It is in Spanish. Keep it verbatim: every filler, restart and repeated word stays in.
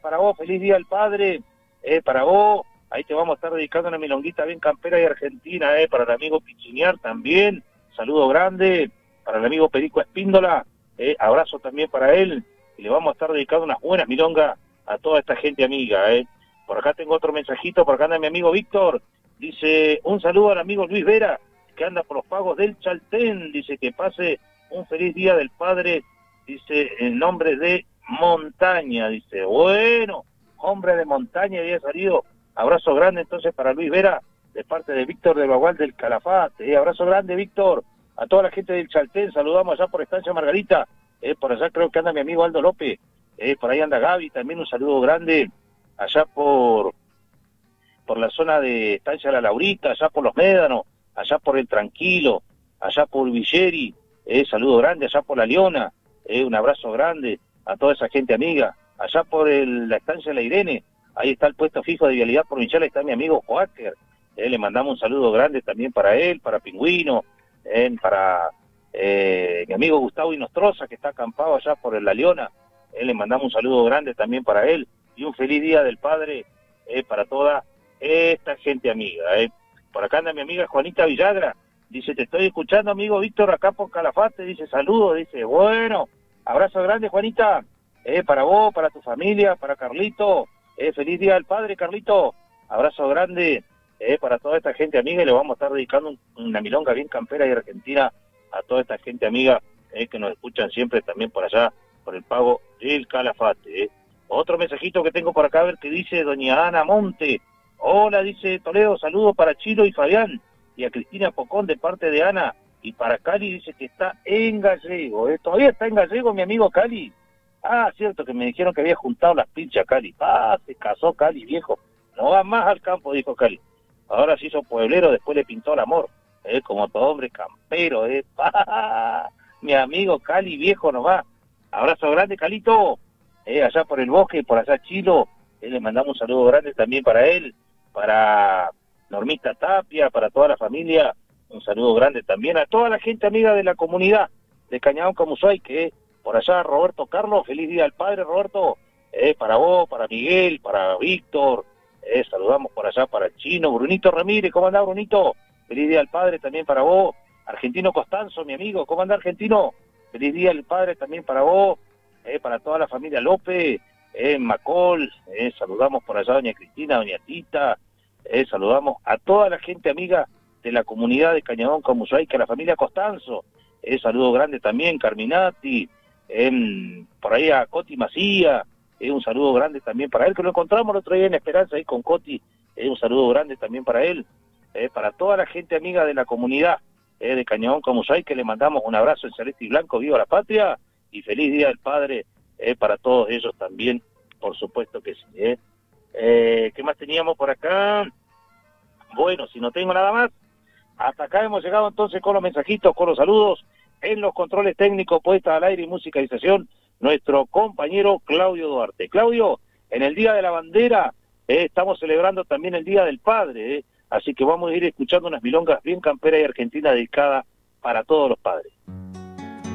para vos, feliz día del padre, eh, para vos, ahí te vamos a estar dedicando una milonguita bien campera y argentina, eh, para el amigo Pichinear también, saludo grande, para el amigo Perico Espíndola, eh, abrazo también para él, y le vamos a estar dedicando unas buenas milongas a toda esta gente amiga, eh. Por acá tengo otro mensajito, por acá anda mi amigo Víctor, dice, un saludo al amigo Luis Vera, que anda por los pagos del Chaltén, dice que pase un feliz día del padre, dice, en nombre de Montaña, dice, bueno, hombre de Montaña había salido, abrazo grande entonces para Luis Vera, de parte de Víctor de Bagual del Calafate, eh, abrazo grande Víctor, a toda la gente del Chaltén, saludamos allá por Estancia Margarita, eh, por allá creo que anda mi amigo Aldo López, eh, por ahí anda Gaby, también un saludo grande, allá por por la zona de Estancia La Laurita, allá por Los Médanos, allá por El Tranquilo, allá por Villeri, eh, saludo grande, allá por La Leona, eh, un abrazo grande a toda esa gente amiga, allá por el, la Estancia La Irene, ahí está el puesto fijo de vialidad provincial, ahí está mi amigo Joaquer, eh, le mandamos un saludo grande también para él, para Pingüino, eh, para eh, mi amigo Gustavo Inostroza, que está acampado allá por La Leona, eh, le mandamos un saludo grande también para él, y un feliz día del padre eh, para toda esta gente amiga. Eh. Por acá anda mi amiga Juanita Villagra, dice, te estoy escuchando amigo Víctor acá por Calafate, dice, saludos, dice, bueno, abrazo grande Juanita, eh, para vos, para tu familia, para Carlito, eh, feliz día del padre Carlito, abrazo grande eh, para toda esta gente amiga, y le vamos a estar dedicando un, una milonga bien campera y argentina a toda esta gente amiga eh, que nos escuchan siempre también por allá, por el pago del Calafate. Eh. Otro mensajito que tengo por acá, a ver qué dice doña Ana Monte. Hola, dice Toledo, saludos para Chilo y Fabián, y a Cristina Pocón de parte de Ana, y para Cali dice que está en Gallego, ¿eh? ¿Todavía está en Gallego mi amigo Cali? Ah, cierto, que me dijeron que había juntado las pinchas Cali. Ah, se casó Cali, viejo, no va más al campo, dijo Cali. Ahora se hizo pueblero, después le pintó el amor, ¿eh? Como todo hombre campero, ¿eh? Mi amigo Cali, viejo, no va. Abrazo grande, Calito, eh, allá por el bosque, por allá Chilo, eh, le mandamos un saludo grande también para él, para Normita Tapia, para toda la familia, un saludo grande también a toda la gente amiga de la comunidad de Cañadón Camusuay, que por allá Roberto Carlos, feliz día al padre Roberto, eh, para vos, para Miguel, para Víctor, eh, saludamos por allá para el Chino, Brunito Ramírez, ¿cómo anda Brunito? Feliz día al padre también para vos, Argentino Costanzo, mi amigo, ¿cómo anda Argentino? Feliz día al padre también para vos, eh, para toda la familia López, eh, Macol, eh, saludamos por allá a doña Cristina, doña Tita, eh, saludamos a toda la gente amiga de la comunidad de Cañadón Camusuay, que a la familia Costanzo, eh, saludo grande también, Carminati, eh, por ahí a Coti Macía, eh, un saludo grande también para él, que lo encontramos el otro día en Esperanza ahí con Coti, eh, un saludo grande también para él, eh, para toda la gente amiga de la comunidad eh, de Cañadón Camusuay, que le mandamos un abrazo en celeste y blanco, viva la patria, y feliz día del padre eh, para todos ellos también, por supuesto que sí. Eh. Eh, ¿Qué más teníamos por acá? Bueno, si no tengo nada más, hasta acá hemos llegado entonces con los mensajitos, con los saludos, en los controles técnicos, puestas al aire y musicalización, nuestro compañero Claudio Duarte. Claudio, en el Día de la Bandera eh, estamos celebrando también el Día del Padre, eh, así que vamos a ir escuchando unas milongas bien camperas y argentinas dedicadas para todos los padres.